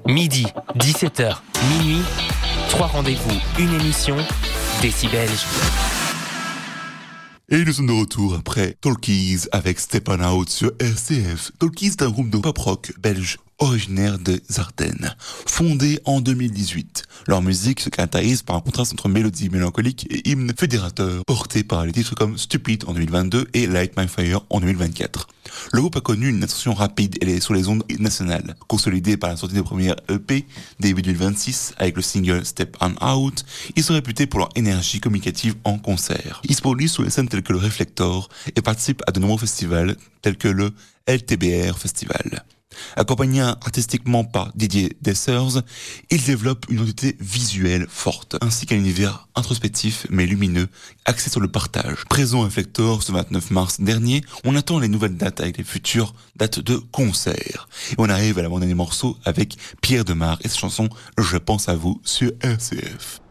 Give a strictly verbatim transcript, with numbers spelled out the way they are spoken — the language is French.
Midi, dix-sept heures, minuit, trois rendez-vous, une émission, Décibelge. Et nous sommes de retour après Talkies avec Step On Out sur R C F. Talkies est un groupe de pop-rock belge originaire des Ardennes, fondé en deux mille dix-huit. Leur musique se caractérise par un contraste entre mélodie mélancolique et hymne fédérateur, porté par les titres comme Stupid en deux mille vingt-deux et Light My Fire en deux mille vingt-quatre. Le groupe a connu une ascension rapide et est sur les ondes nationales. Consolidé par la sortie des premières E P début deux mille vingt-six avec le single Step On Out, ils sont réputés pour leur énergie communicative en concert. Ils se produisent sur les scènes telles que le Reflector et participent à de nombreux festivals tels que le L T B R Festival. Accompagnés artistiquement par Didier Dessers, ils développent une identité visuelle forte, ainsi qu'un univers introspectif mais lumineux, axé sur le partage. Présent à Reflector ce vingt-neuf mars dernier, on attend les nouvelles dates avec les futures dates de concert. Et on arrive à la bande des morceaux avec Pierre Demar et sa chanson « Je pense à vous » sur R C F.